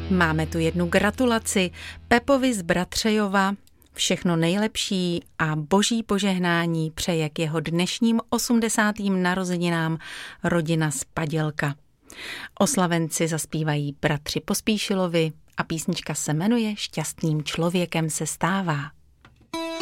Máme tu jednu gratulaci. Pepovi z Bratřejova všechno nejlepší a boží požehnání přeje k jeho dnešním 80. narozeninám rodina z Padělka. Oslavenci zaspívají bratři Pospíšilovi a písnička se jmenuje Šťastným člověkem se stává.